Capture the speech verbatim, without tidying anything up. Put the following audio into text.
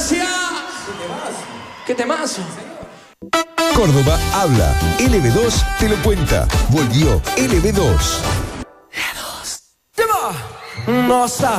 Francia. ¡Qué temazo! Córdoba habla. L B dos te lo cuenta. Volvió L B dos. Nossa.